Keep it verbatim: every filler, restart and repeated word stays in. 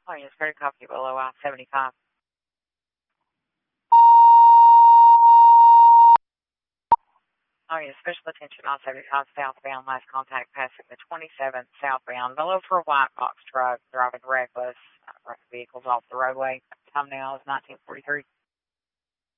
Oh, yes, very copy below I seventy-five. Oh, yes, special attention I seventy-five southbound. Last contact passing the twenty-seventh southbound. Below for a white box truck driving reckless. Uh, vehicles off the roadway. Time now is nineteen forty-three.